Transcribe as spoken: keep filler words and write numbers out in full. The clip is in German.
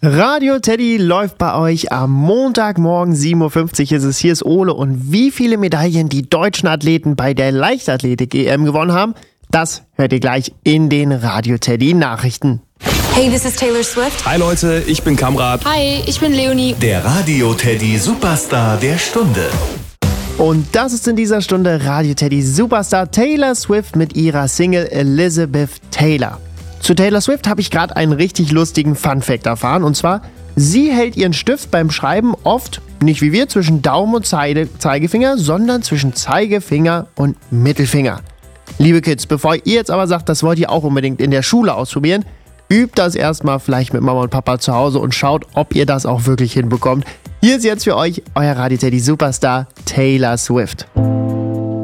Radio Teddy läuft bei euch am Montagmorgen sieben Uhr fünfzig ist es. Hier ist Ole und wie viele Medaillen die deutschen Athleten bei der Leichtathletik-E M gewonnen haben, das hört ihr gleich in den Radio Teddy Nachrichten. Hey, this is Taylor Swift. Hi Leute, ich bin Kamrat. Hi, ich bin Leonie. Der Radio Teddy Superstar der Stunde. Und das ist in dieser Stunde Radio Teddy Superstar Taylor Swift mit ihrer Single Elizabeth Taylor. Zu Taylor Swift habe ich gerade einen richtig lustigen Funfact erfahren. Und zwar, sie hält ihren Stift beim Schreiben oft, nicht wie wir, zwischen Daumen und Zeige- Zeigefinger, sondern zwischen Zeigefinger und Mittelfinger. Liebe Kids, bevor ihr jetzt aber sagt, das wollt ihr auch unbedingt in der Schule ausprobieren, übt das erstmal vielleicht mit Mama und Papa zu Hause und schaut, ob ihr das auch wirklich hinbekommt. Hier ist jetzt für euch euer Radio Teddy Superstar Taylor Swift.